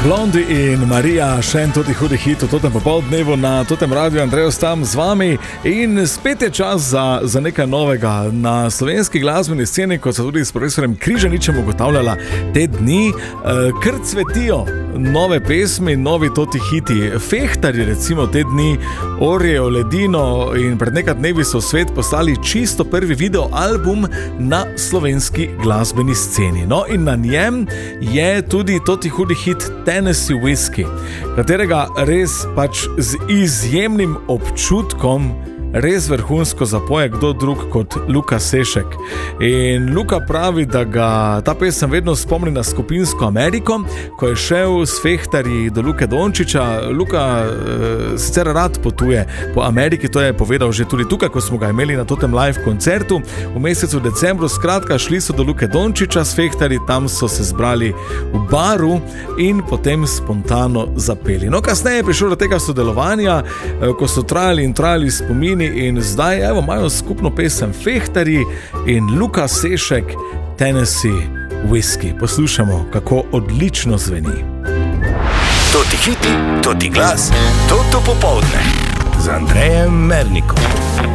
Blondi in Marija, še en toti hudi hit v totem popoldnevu na totem radiju. Andrej Ostam z vami in spet je čas za nekaj novega na slovenski glasbeni sceni, kot so tudi s profesorjem Križaničem ugotavljala te dni, kar cvetijo nove pesmi, novi toti hiti. Fehtarji recimo te dni orjejo ledino in pred nekaj dnevi so v svet poslali čisto prvi video album na slovenski glasbeni sceni. No in na njem je tudi toti hudi hit Tennessee Whiskey, katerega res pač z izjemnim občutkom res vrhunsko zapoje kdo drug kot Luka Sešek. In Luka pravi, da ga ta pesem vedno spomni na skupinsko Ameriko, ko je šel s fehtarji do Luke Dončića. Luka sicer rad potuje po Ameriki, to je povedal že tudi tukaj, ko smo ga imeli na totem live koncertu v mesecu decembru. Skratka, šli so do Luke Dončića s fehtarji, tam so se zbrali v baru in potem spontano zapeli. No, kasneje je prišlo do tega sodelovanja, ko so trajali spomini. In zdaj evo imajo skupno pesem fehtarji in Luka Sešek Tennessee Whiskey. Poslušamo, kako odlično zveni. Toti hiti, toti glas, toto popoldne z Andrejem Mernikom.